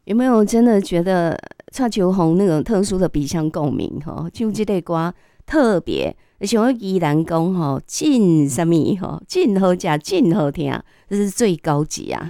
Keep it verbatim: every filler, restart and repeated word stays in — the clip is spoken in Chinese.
有没有真的觉得蔡秋红那种特殊的鼻腔共鸣？哈，就这类歌特别，而且我依然讲吼，真什么吼，真好食，真好听，这是最高级啊。